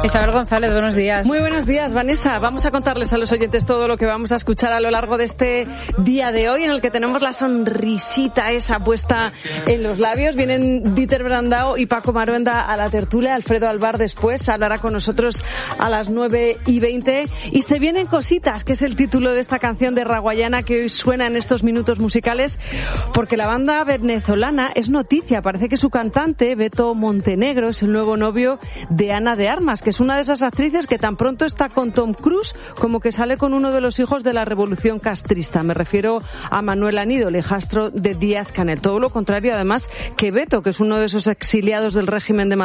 Isabel González, buenos días. Muy buenos días, Vanessa. Vamos a contarles a los oyentes todo lo que vamos a escuchar a lo largo de este día de hoy, en el que tenemos la sonrisita esa puesta en los labios. Vienen Dieter Brandao y Paco Maruenda a la tertulia. Alfredo Alvar después hablará con nosotros a las 9:20. Y se vienen cositas, que es el título de esta canción de Raguayana que hoy suena en estos minutos musicales, porque la banda venezolana es noticia. Parece que su cantante, Beto Montenegro, es el nuevo novio de Ana de Armas, que es una de esas actrices que tan pronto está con Tom Cruise como que sale con uno de los hijos de la revolución castrista. Me refiero a Manuel Aníbal, hijastro de Díaz-Canel. Todo lo contrario, además, que Beto, que es uno de esos exiliados del régimen de Maduro.